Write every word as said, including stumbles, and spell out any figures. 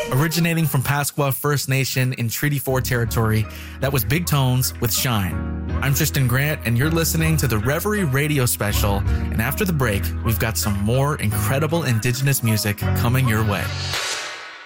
Originating from Pasqua First Nation in Treaty four territory, that was Big Tones with Shine. I'm Tristan Grant, and you're listening to the Reverie Radio Special, and after the break, we've got some more incredible Indigenous music coming your way.